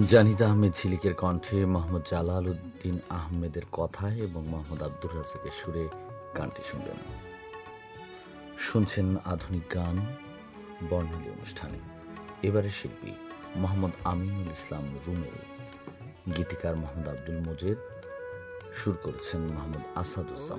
জানিদা আহমেদ ঝিলিকের কণ্ঠে মোহাম্মদ জালাল উদ্দিন আহমেদের কথায় এবং মোহাম্মদ আব্দুর রাজ্জাকের সুরে গানটি শুনলেন। শুনছেন আধুনিক গান বর্ণালী অনুষ্ঠানে। এবারে শিল্পী মোহাম্মদ আমিনুল ইসলাম রুমেল, গীতিকার মোহাম্মদ আব্দুল মজিদ, সুর করেছেন মোহাম্মদ আসাদুজ্জামান।